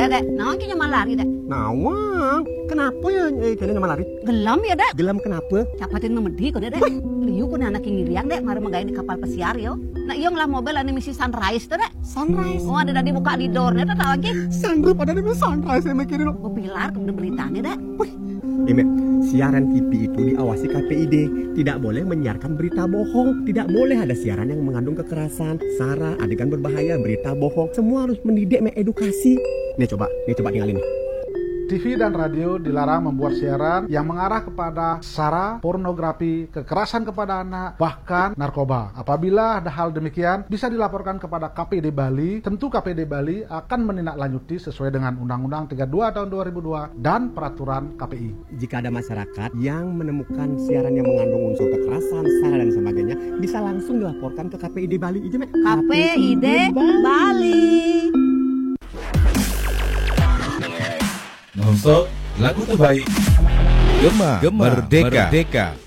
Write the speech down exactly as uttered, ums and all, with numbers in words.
Dek, naon ki nyaman lari, Dek? Nawang, kenapa ya eh, kalian nyaman lari? Gelam ya, Dek? Gelam kenapa? Capatin memedi kok, Dek. Liu ku anak ngiriang, Dek, mari menggawe di kapal pesiar yo. Nah, iya nglah mobil anu misi Sunrise tuh, Dek. Sunrise. Oh, ada tadi buka di door, Dek, tahu lagi. Sanggup ada di Sunrise saya mikirin lo. Gue pilar kemudian beritanya, Dek. Wih, Ime, siaran T V itu diawasi K P I D. Tidak boleh menyiarkan berita bohong. Tidak boleh ada siaran yang mengandung kekerasan, sara, adegan berbahaya, berita bohong. Semua harus mendidik, mengedukasi. Nih coba, nih coba tinggalin nih. T V dan radio dilarang membuat siaran yang mengarah kepada sara, pornografi, kekerasan kepada anak, bahkan narkoba. Apabila ada hal demikian, bisa dilaporkan kepada K P I D Bali. Tentu K P I D Bali akan menindaklanjuti sesuai dengan Undang-Undang tiga puluh dua tahun dua ribu dua dan peraturan K P I. Jika ada masyarakat yang menemukan siaran yang mengandung unsur kekerasan, sara dan sebagainya, bisa langsung dilaporkan ke K P I D Bali. Itu, Mek. K P I D Bali. Nonstop lagu terbaik Gema, Gema Merdeka. Merdeka.